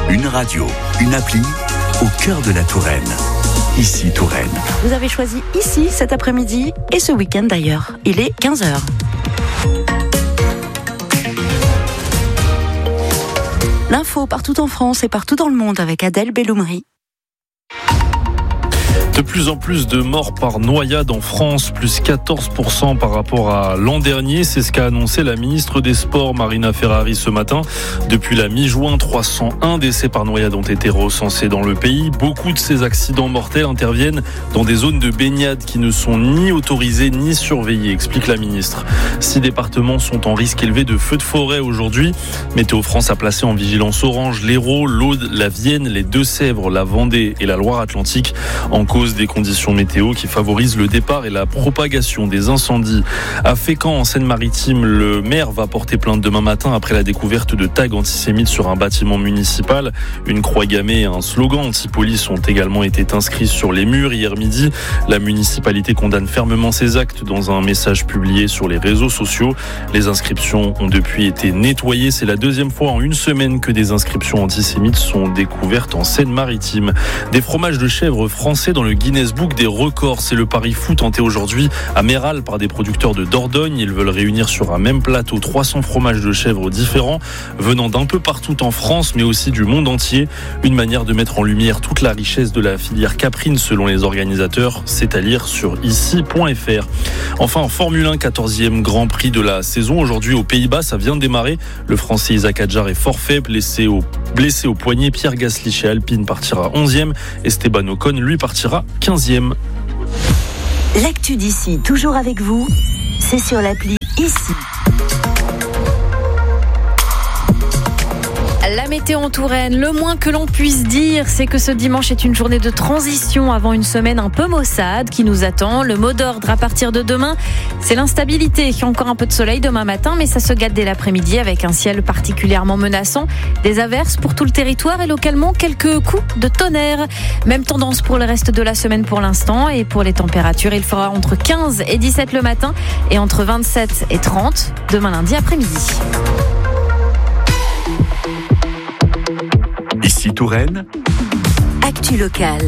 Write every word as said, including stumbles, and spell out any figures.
Une radio, une appli au cœur de la Touraine. Ici Touraine. Vous avez choisi ici cet après-midi et ce week-end d'ailleurs. Il est quinze heures. L'info partout en France et partout dans le monde avec Adèle Belloumri. De plus en plus de morts par noyade en France, plus quatorze pour cent par rapport à l'an dernier. C'est ce qu'a annoncé la ministre des Sports, Marina Ferrari, ce matin. Depuis la mi-juin, trois cent un décès par noyade ont été recensés dans le pays. Beaucoup de ces accidents mortels interviennent dans des zones de baignade qui ne sont ni autorisées ni surveillées, explique la ministre. Six départements sont en risque élevé de feux de forêt aujourd'hui. Météo France a placé en vigilance orange l'Hérault, l'Aude, la Vienne, les Deux-Sèvres, la Vendée et la Loire-Atlantique en cause des conditions météo qui favorisent le départ et la propagation des incendies. À Fécamp, en Seine-Maritime, le maire va porter plainte demain matin après la découverte de tags antisémites sur un bâtiment municipal. Une croix gammée et un slogan anti-police ont également été inscrits sur les murs hier midi. La municipalité condamne fermement ces actes dans un message publié sur les réseaux sociaux. Les inscriptions ont depuis été nettoyées. C'est la deuxième fois en une semaine que des inscriptions antisémites sont découvertes en Seine-Maritime. Des fromages de chèvre français dans le Guinness Book des records. C'est le pari fou tenté aujourd'hui à Méral par des producteurs de Dordogne. Ils veulent réunir sur un même plateau trois cents fromages de chèvre différents venant d'un peu partout en France mais aussi du monde entier. Une manière de mettre en lumière toute la richesse de la filière caprine selon les organisateurs. C'est à lire sur ici point f r. Enfin en Formule un, quatorzième Grand Prix de la saison. Aujourd'hui aux Pays-Bas, ça vient de démarrer. Le Français Isaac Hadjar est forfait, blessé au, blessé au poignet. Pierre Gasly chez Alpine partira onzième. Esteban Ocon lui partira quinzième. L'actu d'ici, toujours avec vous, c'est sur l'appli Ici. La météo en Touraine, le moins que l'on puisse dire, c'est que ce dimanche est une journée de transition avant une semaine un peu maussade qui nous attend. Le mot d'ordre à partir de demain, c'est l'instabilité. Il y a encore un peu de soleil demain matin, mais ça se gâte dès l'après-midi avec un ciel particulièrement menaçant. Des averses pour tout le territoire et localement quelques coups de tonnerre. Même tendance pour le reste de la semaine pour l'instant. Et pour les températures, il fera entre quinze et dix-sept le matin et entre vingt-sept et trente demain lundi après-midi. Ici Touraine. Actu locale.